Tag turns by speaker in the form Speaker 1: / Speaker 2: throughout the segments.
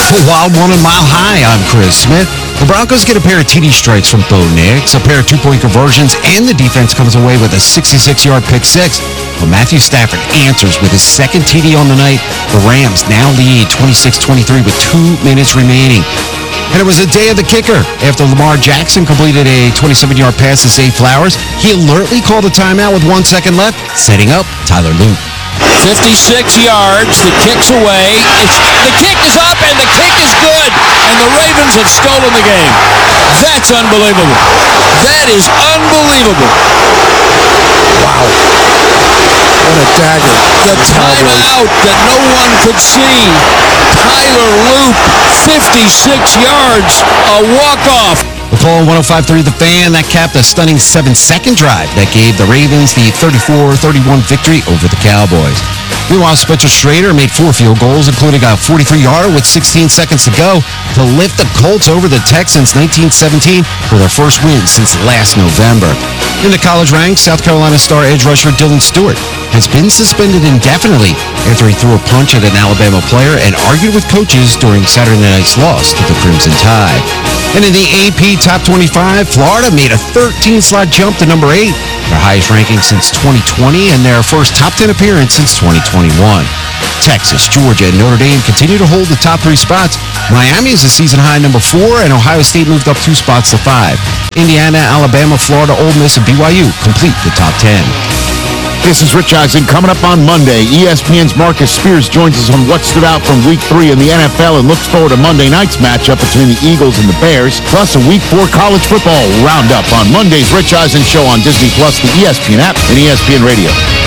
Speaker 1: For Wild One and Mile High, I'm Chris Smith. The Broncos get a pair of TD strikes from Bo Nix, a pair of two-point conversions, and the defense comes away with a 66-yard pick six. Well, Matthew Stafford answers with his second TD on the night. The Rams now lead 26-23 with 2 minutes remaining. And it was a day of the kicker. After Lamar Jackson completed a 27-yard pass to Zay Flowers, he alertly called a timeout with 1 second left, setting up Tyler Luke.
Speaker 2: 56 yards, the kick's away, the kick is up, and the kick is good, and the Ravens have stolen the game. That's unbelievable. That is unbelievable.
Speaker 3: Wow. What a dagger.
Speaker 2: The timeout that no one could see. Tyler Luke, 56 yards, a walk-off.
Speaker 1: The call on 105.3 The Fan, that capped a stunning 7-second drive that gave the Ravens the 34-31 victory over the Cowboys. Meanwhile, Spencer Strader made 4 field goals, including a 43-yarder with 16 seconds to go to lift the Colts over the Texans 19-17 for their first win since last November. In the college ranks, South Carolina star edge rusher Dylan Stewart has been suspended indefinitely after he threw a punch at an Alabama player and argued with coaches during Saturday night's loss to the Crimson Tide. And in the AP Top 25, Florida made a 13-slot jump to number 8, their highest ranking since 2020 and their first top 10 appearance since 2021. Texas, Georgia, and Notre Dame continue to hold the top 3 spots. Miami is a season-high number 4, and Ohio State moved up 2 spots to 5. Indiana, Alabama, Florida, Ole Miss, and BYU complete the top 10.
Speaker 3: This is Rich Eisen. Coming up on Monday, ESPN's Marcus Spears joins us on what stood out from Week 3 in the NFL and looks forward to Monday night's matchup between the Eagles and the Bears, plus a Week 4 college football roundup on Monday's Rich Eisen Show on Disney+, the ESPN app, and ESPN Radio.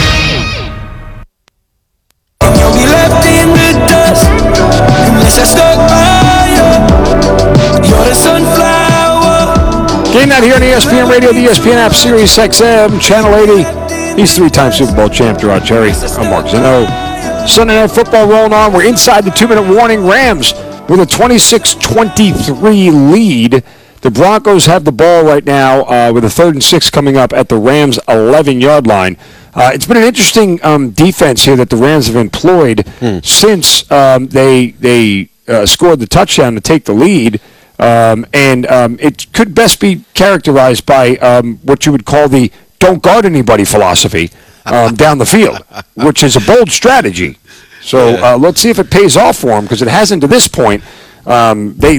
Speaker 4: You'll be left in the dust unless I stuck by you. You're the sunflower.
Speaker 5: Game night here on ESPN Radio, the ESPN app, Sirius XM, Channel 80. He's 3-time Super Bowl champ, Gerard Cherry. I'm Mark Zeno. Sunday Night Football rolling on. We're inside the 2-minute warning. Rams with a 26-23 lead. The Broncos have the ball right now with a 3rd and 6 coming up at the Rams' 11-yard line. It's been an interesting defense here that the Rams have employed since they scored the touchdown to take the lead. It could best be characterized by what you would call the don't guard anybody philosophy down the field, which is a bold strategy. So let's see if it pays off for them, because it hasn't to this point. They're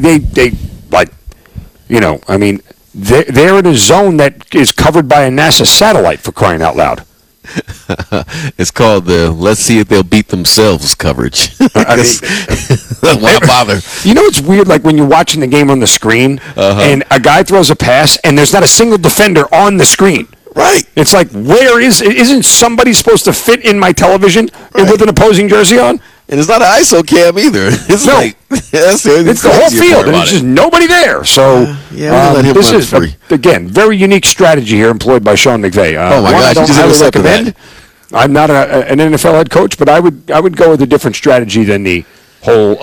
Speaker 5: in a zone that is covered by a NASA satellite, for crying out loud.
Speaker 6: It's called the "Let's see if they'll beat themselves" coverage. Why bother?
Speaker 5: You know, it's weird, like when you're watching the game on the screen and a guy throws a pass and there's not a single defender on the screen.
Speaker 6: Right.
Speaker 5: It's like, isn't somebody supposed to fit in my television with an opposing jersey on?
Speaker 6: And it's not an ISO cam either. It's
Speaker 5: it's the whole field, and there's just nobody there. So this is, again, very unique strategy here employed by Sean McVay.
Speaker 6: Oh my gosh,
Speaker 5: I don't highly recommend. I'm not an NFL head coach, but I would go with a different strategy than the whole,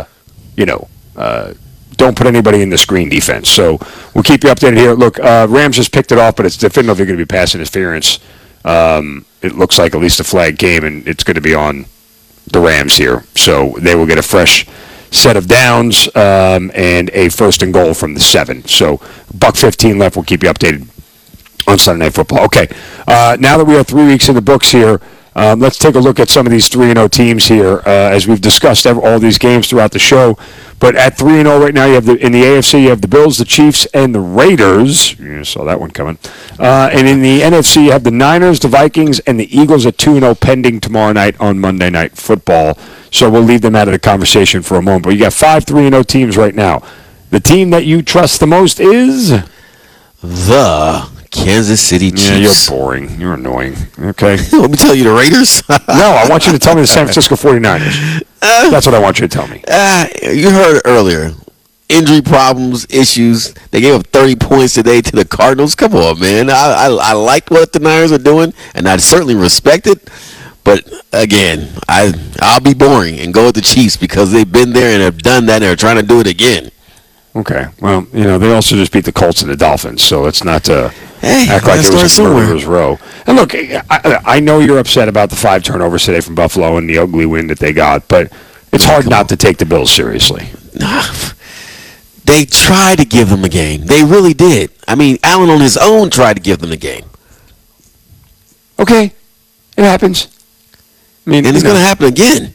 Speaker 5: don't put anybody in the screen defense. So we'll keep you updated here. Look, Rams just picked it off, but it's definitively going to be pass interference. It looks like at least a flag game, and it's going to be on the Rams here. So they will get a fresh set of downs and a 1st and goal from the 7. So $1:15 left. We'll keep you updated on Sunday Night Football. Okay, now that we are 3 weeks in the books here, let's take a look at some of these 3-0 teams here. As we've discussed all these games throughout the show, but at 3-0 right now, you have in the AFC, you have the Bills, the Chiefs, and the Raiders. You saw that one coming. And in the NFC, you have the Niners, the Vikings, and the Eagles at 2-0 pending tomorrow night on Monday Night Football. So we'll leave them out of the conversation for a moment. But you got 5 3-0 teams right now. The team that you trust the most is
Speaker 6: the Kansas City Chiefs.
Speaker 5: Yeah, you're boring. You're annoying. Okay.
Speaker 6: Let me tell you the Raiders.
Speaker 5: No, I want you to tell me the San Francisco 49ers. That's what I want you to tell me.
Speaker 6: You heard earlier. Injury problems, issues. They gave up 30 points today to the Cardinals. Come on, man. I liked what the Niners are doing, and I certainly respect it. But, again, I'll be boring and go with the Chiefs because they've been there and have done that and are trying to do it again.
Speaker 5: Okay. Well, they also just beat the Colts and the Dolphins, so let's not act like it was a murderer's row. And look, I know you're upset about the 5 turnovers today from Buffalo and the ugly win that they got, but it's hard not to take the Bills seriously.
Speaker 6: They tried to give them a game. They really did. I mean, Allen on his own tried to give them a game.
Speaker 5: Okay, it happens. I mean,
Speaker 6: And it's going to happen again.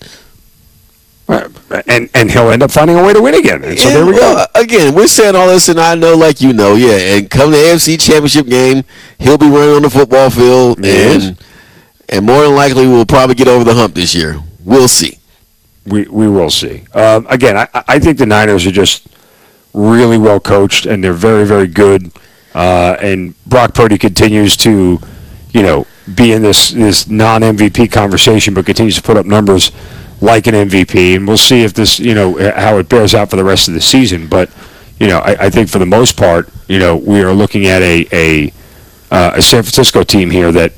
Speaker 5: And he'll end up finding a way to win again. And so there we go.
Speaker 6: Again, we're saying all this, and I know, like you know, yeah. And come the AFC Championship game, he'll be running on the football field, and more than likely, we'll probably get over the hump this year. We'll see.
Speaker 5: We will see. Again, I think the Niners are just really well coached, and they're very, very good. And Brock Purdy continues to, be in this non-MVP conversation, but continues to put up numbers like an MVP. And we'll see if this, how it bears out for the rest of the season. But, I think for the most part, we are looking at a San Francisco team here that,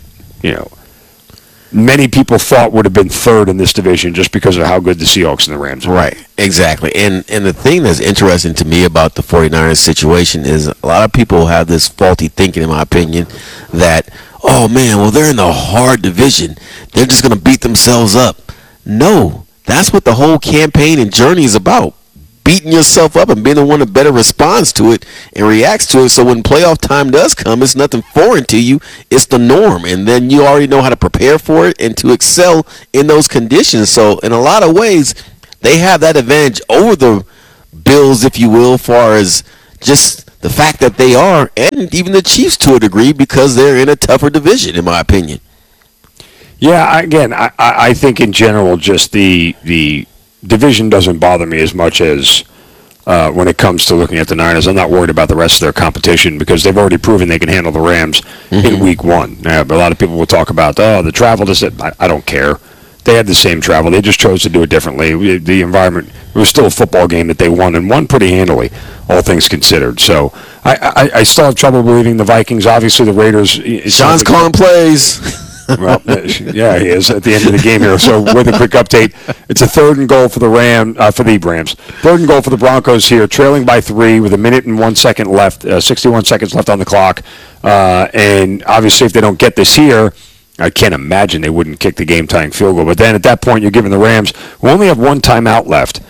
Speaker 5: many people thought would have been third in this division just because of how good the Seahawks and the Rams are.
Speaker 6: Right, exactly. And the thing that's interesting to me about the 49ers situation is a lot of people have this faulty thinking, in my opinion, that, oh, man, well, they're in a hard division. They're just going to beat themselves up. No, that's what the whole campaign and journey is about. Beating yourself up and being the one that better responds to it and reacts to it. So when playoff time does come, it's nothing foreign to you. It's the norm. And then you already know how to prepare for it and to excel in those conditions. So in a lot of ways, they have that advantage over the Bills, if you will, as far as just the fact that they are, and even the Chiefs to a degree, because they're in a tougher division, in my opinion.
Speaker 5: Yeah, again, I think in general, just the division doesn't bother me as much as when it comes to looking at the Niners. I'm not worried about the rest of their competition because they've already proven they can handle the Rams in week one. But a lot of people will talk about, the travel. I don't care. They had the same travel. They just chose to do it differently. The environment, it was still a football game that they won, and won pretty handily, all things considered. So I still have trouble believing the Vikings. Obviously, the Raiders.
Speaker 6: Sean's calling plays.
Speaker 5: Well, yeah, he is at the end of the game here. So, with a quick update, it's a 3rd and goal for the Rams. 3rd and goal for the Broncos here, trailing by 3 with 1 minute and 1 second left, 61 seconds left on the clock. And obviously, if they don't get this here, I can't imagine they wouldn't kick the game-tying field goal. But then at that point, you're giving the Rams, who only have 1 timeout left,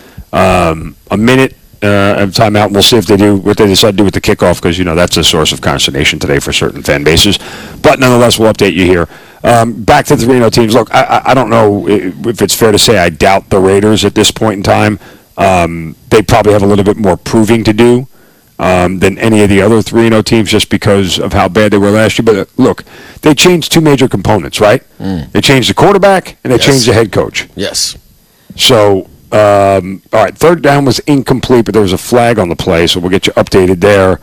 Speaker 5: a minute of timeout, and we'll see if they do what they decide to do with the kickoff, because that's a source of consternation today for certain fan bases. But nonetheless, we'll update you here. Back to the 3-0 teams. Look, I don't know if it's fair to say I doubt the Raiders at this point in time. They probably have a little bit more proving to do than any of the other 3-0 teams, just because of how bad they were last year. But look, they changed 2 major components, right? They changed the quarterback and they changed the head coach.
Speaker 6: Yes.
Speaker 5: So, all right, 3rd down was incomplete, but there was a flag on the play, so we'll get you updated there.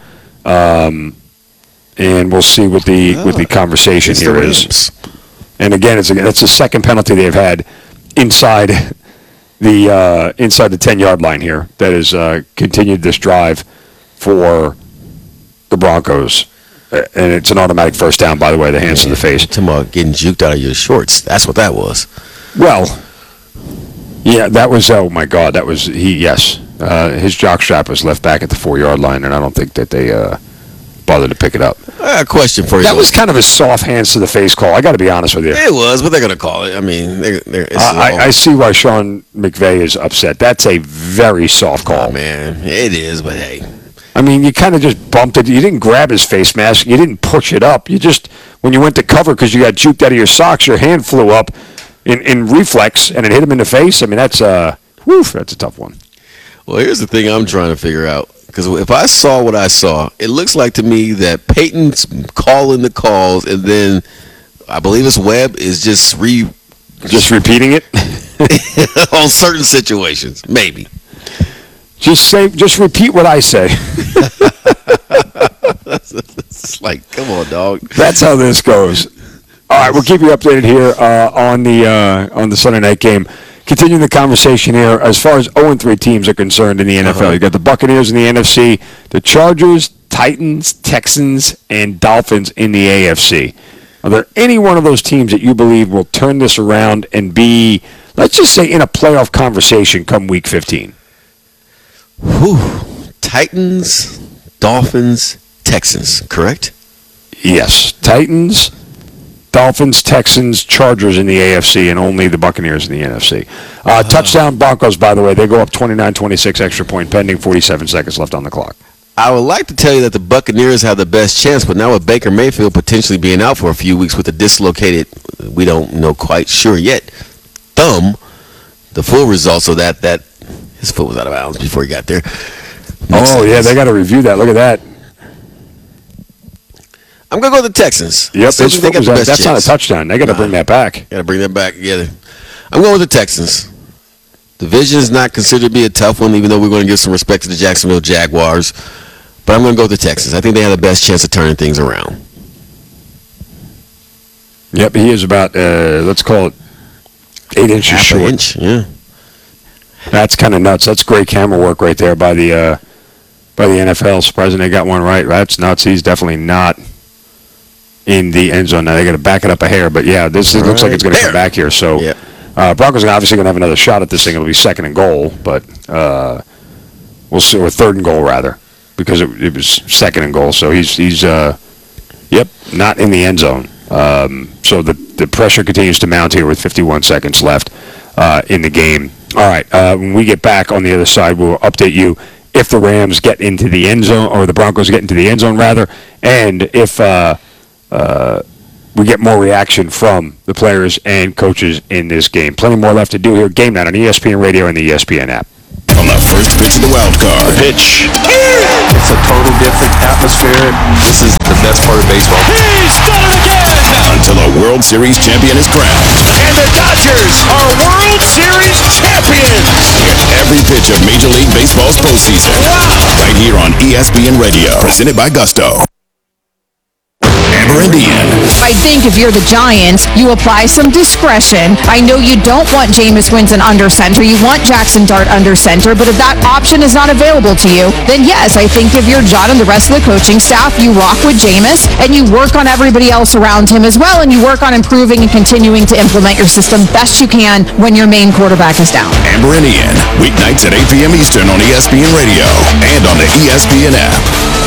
Speaker 5: And we'll see what the conversation here is. And again, it's the second penalty they've had inside the 10-yard line here that has continued this drive for the Broncos. And it's an automatic first down, by the way, the hands to the face.
Speaker 6: Talking about getting juked out of your shorts. That's what that was.
Speaker 5: Well, yeah, that was, oh my God, that was, yes. His jockstrap was left back at the 4-yard line, and I don't think that they bothered to pick it up.
Speaker 6: I got a question for you.
Speaker 5: That was kind of a soft hands to the face call. I got to be honest with you.
Speaker 6: It was, but they're going to call it. I mean,
Speaker 5: I see why Sean McVay is upset. That's a very soft call.
Speaker 6: Oh, man, it is, but hey.
Speaker 5: I mean, you kind of just bumped it. You didn't grab his face mask. You didn't push it up. You just, when you went to cover because you got juked out of your socks, your hand flew up in reflex, and it hit him in the face. I mean, that's a tough one.
Speaker 6: Well, here's the thing I'm trying to figure out. Because if I saw what I saw, it looks like to me that Peyton's calling the calls, and then I believe it's Webb is just
Speaker 5: repeating it
Speaker 6: on certain situations, maybe.
Speaker 5: Just repeat what I say.
Speaker 6: It's like, come on, dog.
Speaker 5: That's how this goes. All right, we'll keep you updated here on the Sunday night game. Continuing the conversation here, as far as 0-3 teams are concerned in the NFL, you got the Buccaneers in the NFC, the Chargers, Titans, Texans, and Dolphins in the AFC. Are there any one of those teams that you believe will turn this around and be, let's just say, in a playoff conversation come Week 15?
Speaker 6: Titans, Dolphins, Texans, correct?
Speaker 5: Yes. Titans, Dolphins, Texans, Chargers in the AFC, and only the Buccaneers in the NFC. Touchdown Broncos, by the way, they go up 29-26, extra point pending, 47 seconds left on the clock.
Speaker 6: I would like to tell you that the Buccaneers have the best chance, but now with Baker Mayfield potentially being out for a few weeks with a dislocated, we don't know quite sure yet, thumb, the full results of that his foot was out of bounds before he got there.
Speaker 5: Yeah, they got to review that. Look at that.
Speaker 6: I'm going to go with the Texans.
Speaker 5: Yep, that's not a touchdown. They got to bring that back.
Speaker 6: Got to bring that back. Yeah, I'm going with the Texans. Division is not considered to be a tough one, even though we're going to give some respect to the Jacksonville Jaguars. But I'm going to go with the Texans. I think they have the best chance of turning things around.
Speaker 5: Yep, he is about, let's call it 8 inches
Speaker 6: Half
Speaker 5: short.
Speaker 6: an inch, yeah.
Speaker 5: That's kind of nuts. That's great camera work right there by the NFL. Surprising they got one right. That's nuts. He's definitely not in the end zone now. They got to back it up a hair. But, yeah, this looks like it's going to come back here. So Broncos are obviously going to have another shot at this thing. It'll be 2nd and goal, but we'll see, or 3rd and goal, rather, because it was 2nd and goal. So he's not in the end zone. So the pressure continues to mount here with 51 seconds left in the game. All right, when we get back on the other side, we'll update you if the Rams get into the end zone, or the Broncos get into the end zone, rather, and if we get more reaction from the players and coaches in this game. Plenty more left to do here. Game Night on ESPN Radio and the ESPN app.
Speaker 7: On the first pitch of the wild card.
Speaker 8: Pitch. It's a total different atmosphere. This is the best part of baseball.
Speaker 2: He's done it again!
Speaker 7: Until a World Series champion is crowned.
Speaker 2: And the Dodgers are World Series champions!
Speaker 7: Get every pitch of Major League Baseball's postseason. Wow! Right here on ESPN Radio. Presented by Gusto. Amber Indian.
Speaker 9: I think if you're the Giants, you apply some discretion. I know you don't want Jameis Winston under center. You want Jackson Dart under center. But if that option is not available to you, then yes, I think if you're John and the rest of the coaching staff, you rock with Jameis and you work on everybody else around him as well, and you work on improving and continuing to implement your system best you can when your main quarterback is down.
Speaker 7: Amber Indian. Weeknights at 8 p.m. Eastern on ESPN Radio and on the ESPN app.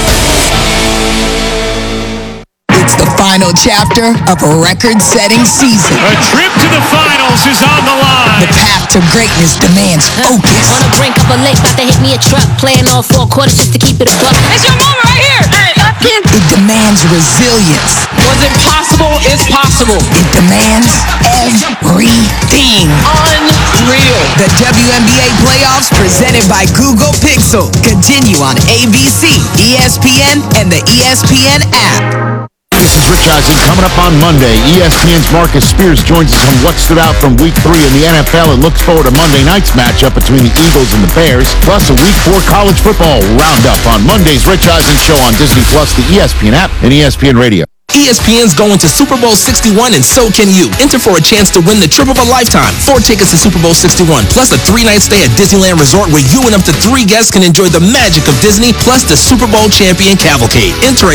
Speaker 10: It's the final chapter of a record-setting season.
Speaker 2: A trip to the finals is on the line.
Speaker 10: The path to greatness demands focus.
Speaker 11: On the brink of a lake, about to hit me a truck. Playing all 4 quarters just to keep it a buck. It's your moment right here.
Speaker 10: It demands resilience.
Speaker 12: Was it possible? It's possible.
Speaker 10: It demands everything.
Speaker 12: Unreal.
Speaker 10: The WNBA playoffs presented by Google Pixel continue on ABC, ESPN, and the ESPN app.
Speaker 3: This is Rich Eisen. Coming up on Monday, ESPN's Marcus Spears joins us on what stood out from Week 3 in the NFL and looks forward to Monday night's matchup between the Eagles and the Bears, plus a Week 4 college football roundup on Monday's Rich Eisen Show on Disney+, the ESPN app, and ESPN Radio.
Speaker 13: ESPN's going to Super Bowl 61, and so can you. Enter for a chance to win the trip of a lifetime. 4 tickets to Super Bowl 61, plus a 3-night stay at Disneyland Resort where you and up to 3 guests can enjoy the magic of Disney, plus the Super Bowl champion cavalcade. Enter at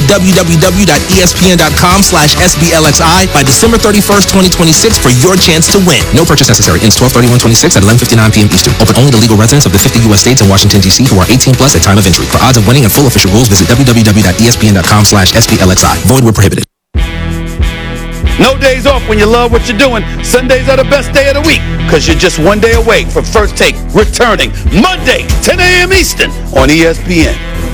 Speaker 13: www.espn.com/SBLXI by December 31st, 2026 for your chance to win. No purchase necessary. Ends 12/31/26 at 11:59 p.m. Eastern. Open only to legal residents of the 50 U.S. states and Washington, D.C. who are 18 plus at time of entry. For odds of winning and full official rules, visit www.espn.com/SBLXI. Void where prohibited.
Speaker 14: No days off when you love what you're doing. Sundays are the best day of the week because you're just one day away from First Take returning Monday, 10 a.m. Eastern on ESPN.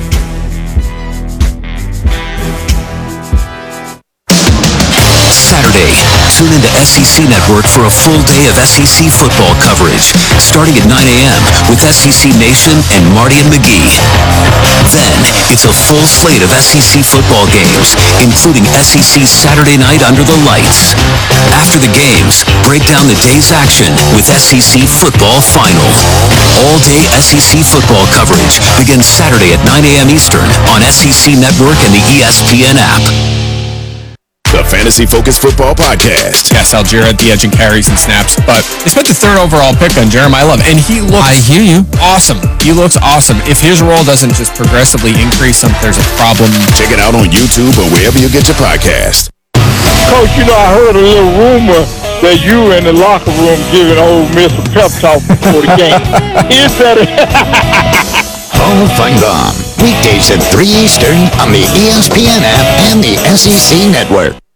Speaker 15: Saturday, tune into SEC Network for a full day of SEC football coverage, starting at 9 a.m. with SEC Nation and Marty and McGee. Then, it's a full slate of SEC football games, including SEC Saturday Night Under the Lights. After the games, break down the day's action with SEC Football Final. All-day SEC football coverage begins Saturday at 9 a.m. Eastern on SEC Network and the ESPN app.
Speaker 7: The Fantasy Focus Football Podcast.
Speaker 16: Yes, Algier at the edge and carries and snaps, but they spent the 3rd overall pick on Jeremiah Love, and he looks
Speaker 17: I hear you.
Speaker 16: Awesome. He looks awesome. If his role doesn't just progressively increase, there's a problem.
Speaker 7: Check it out on YouTube or wherever you get your podcast.
Speaker 18: Coach, I heard a little rumor that you were in the locker room giving Ole Miss a pep talk before the game. Is that it?
Speaker 19: Hall of Fun Gone. Weekdays at 3 Eastern on the ESPN app and the SEC Network.